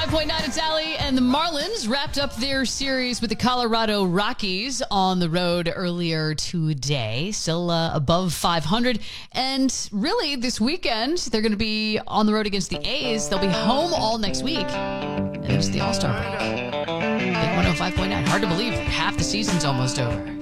105.9, it's Allie, and the Marlins wrapped up their series with the Colorado Rockies on the road earlier today, still above 500. And really, this weekend, they're going to be on the road against the A's. They'll be home all next week. And there's the All-Star break. Big 105.9. Hard to believe half the season's almost over.